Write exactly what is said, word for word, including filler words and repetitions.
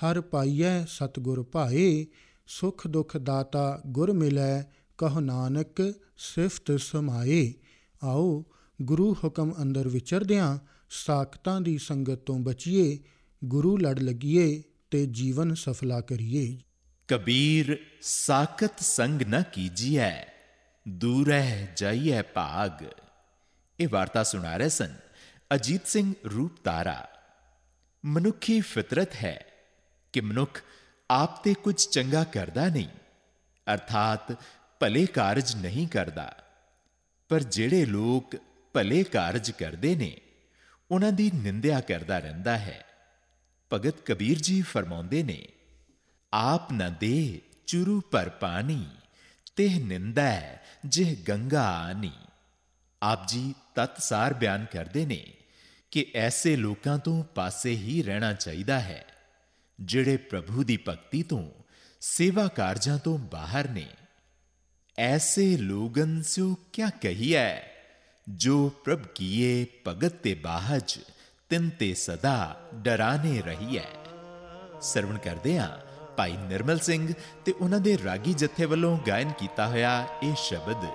ਹਰ ਪਾਈਐ ਸਤਿਗੁਰ ਭਾਏ, ਸੁਖ ਦੁਖ ਦਾਤਾ ਗੁਰ ਮਿਲੈ, ਕਹੋ ਨਾਨਕ ਸਿਫਤ ਸਮਾਏ। ਆਓ ਗੁਰੂ ਹੁਕਮ ਅੰਦਰ ਵਿਚਰਦਿਆਂ ਸਾਖਤਾਂ ਦੀ ਸੰਗਤ ਤੋਂ ਬਚੀਏ, ਗੁਰੂ ਲੜ ਲੱਗੀਏ ਤੇ ਜੀਵਨ ਸਫਲਾ ਕਰੀਏ। ਕਬੀਰ ਸਾਖਤ ਸੰਗ ਨ ਕੀਜੀਐ, ਦੂਰਹਿ ਜਾਈਐ ਭਾਗ। ਇਹ ਵਾਰਤਾ ਸੁਣਾ ਰਹੇ ਸਨ ਅਜੀਤ ਸਿੰਘ ਰੂਪਤਾਰਾ। ਮਨੁੱਖੀ ਫਿਤਰਤ ਹੈ ਕਿ ਮਨੁੱਖ ਆਪ ਤੇ ਕੁਝ ਚੰਗਾ ਕਰਦਾ ਨਹੀਂ, ਅਰਥਾਤ ਭਲੇ ਕਾਰਜ ਨਹੀਂ ਕਰਦਾ, ਪਰ ਜਿਹੜੇ ਲੋਕ ਭਲੇ ਕਾਰਜ ਕਰਦੇ ਨੇ ਉਹਨਾਂ ਦੀ ਨਿੰਦਿਆ ਕਰਦਾ ਰਹਿੰਦਾ ਹੈ। ਭਗਤ ਕਬੀਰ ਜੀ ਫਰਮਾਉਂਦੇ ਨੇ, ਆਪ ਨ ਦੇ ਚੁਰੂ ਭਰ ਪਾਣੀ, ਤਿਹ ਨਿੰਦਾ ਜਿਹ ਗੰਗਾ ਆਨੀ। ਆਪ ਜੀ ਤਤਸਾਰ ਬਿਆਨ ਕਰਦੇ ਨੇ ਕਿ ਐਸੇ ਲੋਕਾਂ ਤੋਂ ਪਾਸੇ ਹੀ ਰਹਿਣਾ ਚਾਹੀਦਾ ਹੈ ਜਿਹੜੇ ਪ੍ਰਭੂ ਦੀ ਭਗਤੀ ਤੋਂ, ਸੇਵਾ ਕਾਰਜਾਂ ਤੋਂ ਬਾਹਰ ਨੇ। ਐਸੇ ਲੋਗਨ ਸਿਓ ਕਿਆ ਕਹੀਐ, ਜੋ ਪ੍ਰਭ ਕੀਏ ਭਗਤ ਤੇ ਬਾਹਜ, ਤਿਨ ਤੇ ਸਦਾ ਡਰਾਨੇ ਰਹੀਐ। ਸਰਵਣ ਕਰਦੇ ਹਾਂ ਭਾਈ ਨਿਰਮਲ ਸਿੰਘ ਤੇ ਉਹਨਾਂ ਦੇ ਰਾਗੀ ਜਥੇ ਵੱਲੋਂ ਗਾਇਨ ਕੀਤਾ ਹੋਇਆ ਇਹ ਸ਼ਬਦ।